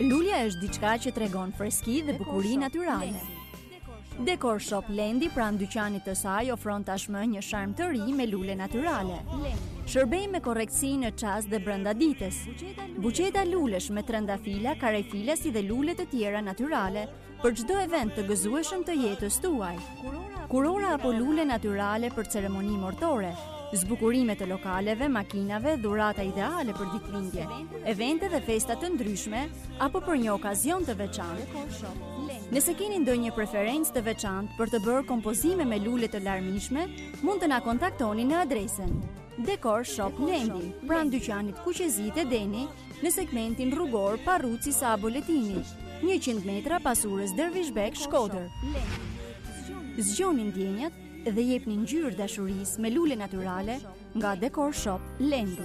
Lulja është diçka që tregon freski dhe bukuri natyrale. Decor Shop Lendi pranë dyqanit të saj ofron tashmë një sharm të ri me lule natyrale. Shërbej me korrektësi në çast dhe brenda ditës. Buqeta lulesh me trëndafila, karefila si dhe lule të tjera natyrale për çdo event të gëzueshëm të jetës tuaj. Kurora apo lule natyrale për ceremoni martore, zbukurime të lokaleve, makinave, dhurata ideale për ditëlindje, evente dhe festa të ndryshme apo për një okazion të veçantë. Nëse keni ndonjë preferencë të veçantë për të bërë kompozime me lule të larmishme, mund të na kontaktoni në adresën Decor Shop Lendi, pranë dyqanit Kuqezite Deni, në segmentin rrugor Parruci Sabo Letini, 100 metra pas urës Dervishbek, Shkodër. Zgjoni ndjenjat dhe jepni ngjyrë dashurisë me lule natyrale nga Decor Shop Lendi.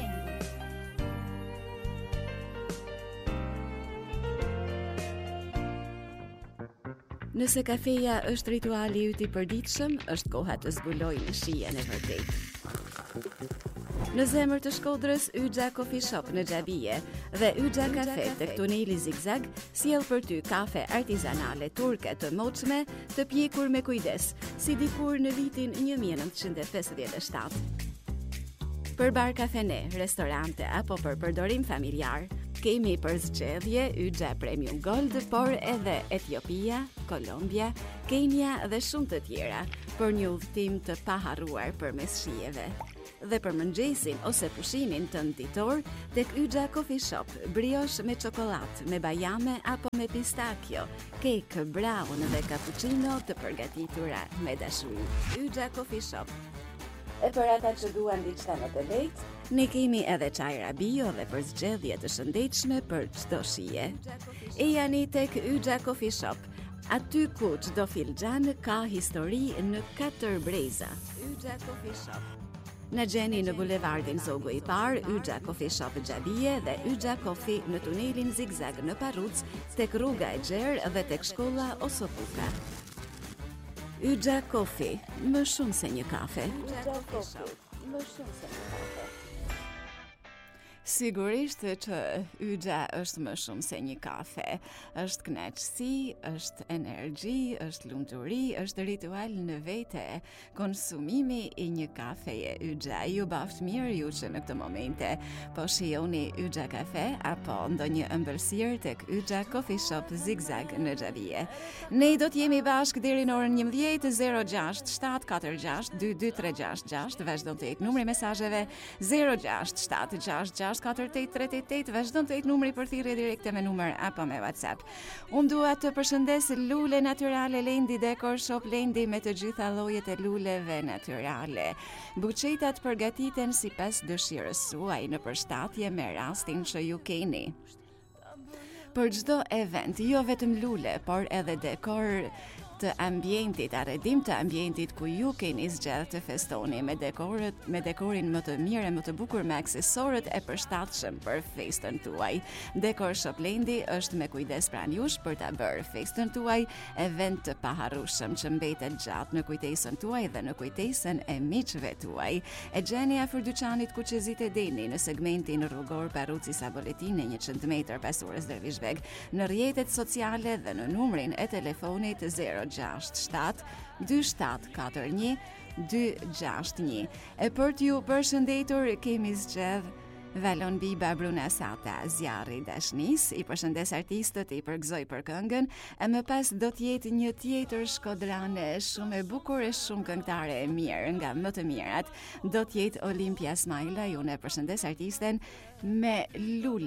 Nëse kafeja është rituali yt I përditshëm, është koha të zbulojmë shijen e vërtetë. Në zemër të Shkodrës, Yxha Coffee Shop në Xhabije dhe Yxha Cafe tek tuneli Zigzag sjell për ty kafe artizanale turke të moçme, të pjekur me kujdes, si dikur në vitin 1957. Për bar kafene, restorante apo për përdorim familjar, kemi për zgjedhje Yxha Premium Gold, por edhe Etiopia, Kolombia, Kenia dhe shumë të tjera, për një udhëtim të paharruar përmes shijeve. Dhe për mëngjesin ose pushimin tënd ditor, tek Yxha Coffee Shop, brioche me çokollatë, me bajame apo me pistakjo, kek, brown dhe cappuccino të përgatitura me dashuri. Yxha Coffee Shop. E për ata që duan diçka më të lehtë, ne kemi edhe çajra bio dhe për zgjedhje të shëndetshme për çdo shije. E jani tek Yxha Coffee Shop, aty ku çdo filxhan ka histori në 4 breza. Yxha Coffee Shop. Në gjeni në bulevardin Zogu I Parë, Yxha Coffee Shop Xhabije dhe Yxha Coffee në tunelin Zigzag në Parruc, tek rruga e Gjerë dhe tek shkolla Osopuka. Yxha Coffee, më shumë se një kafe. Yxha Coffee, më shumë se një kafe. Sigurisht që Yxha është më shumë se një kafe. Është kënaqësi, është energji, është lumturi, është ritual në vete. Konsumimi I një kafeje Yxha ju baft mirë ju që në këtë momente po shijoni Yxha Cafe apo ndonjë ëmbëlsirë tek Yxha Coffee Shop Zigzag në Xhabije. Ne do të jemi bashkë deri në orën 11 06 746 22366. Vazhdon të jetë numri mesazheve 06 766 4838, vazhdon të jetë numri për thirrje direkte me numër apo me WhatsApp. Unë dua të përshëndes lule natyrale Lendi Decor Shop Lendi me të gjitha llojet e luleve natyrale. Buqetat përgatiten sipas dëshirës suaj në përshtatje me rastin që ju keni. Për çdo event, jo vetëm lule, por edhe dekor të ambientit, arredim të ambientit ku ju keni zgjedhur të festoni me dekorin më të mirë, më të bukur, me aksesorët e përshtatshëm për festën tuaj. Decor Shop Lendi është me kujdes pranë jush për ta bërë festën tuaj event të paharrueshëm që mbetet gjatë në kujtesën tuaj dhe në kujtesën e miqve tuaj. E gjeni afër dyqanit Kuqezite Deni në segmentin rrugor Parruci Sabo Letini 100 metër pas urës Dervishbek, në rrjetet sociale dhe në numrin e telefonit 067 2741 261. E për t'ju përshëndetur kemi zgjedh Valon Biba Bruna Sata, zjarri I dashnis, I përshëndes artistët, I përgëzoj për këngën, e më pas do t'jetë një tjetër shkodrane shumë e bukur e shumë këngëtare e mirë, nga më të mirat, do t'jetë Olimpia Smajla, ju ne përshëndes artisten me lule.